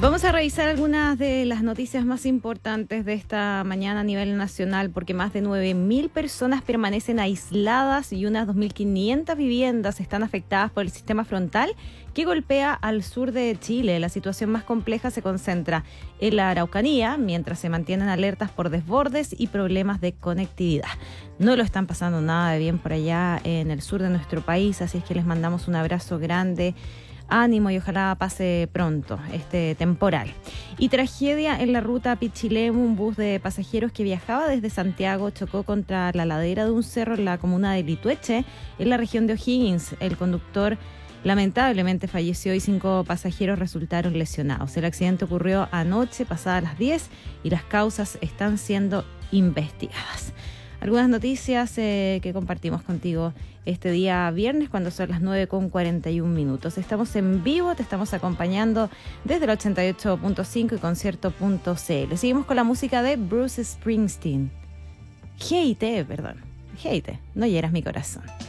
Vamos a revisar algunas de las noticias más importantes de esta mañana a nivel nacional, porque más de 9.000 personas permanecen aisladas y unas 2.500 viviendas están afectadas por el sistema frontal que golpea al sur de Chile. La situación más compleja se concentra en la Araucanía, mientras se mantienen alertas por desbordes y problemas de conectividad. No lo están pasando nada de bien por allá en el sur de nuestro país, así es que les mandamos un abrazo grande. Ánimo y ojalá pase pronto este temporal. Y tragedia en la ruta Pichilemu. Un bus de pasajeros que viajaba desde Santiago chocó contra la ladera de un cerro en la comuna de Litueche, en la región de O'Higgins. El conductor lamentablemente falleció y 5 pasajeros resultaron lesionados. El accidente ocurrió anoche, pasadas las 10, y las causas están siendo investigadas. Algunas noticias que compartimos contigo este día viernes cuando son las 9:41. Estamos en vivo, te estamos acompañando desde el 88.5 y concierto.cl. Seguimos con la música de Bruce Springsteen. Hate, no hieras mi corazón.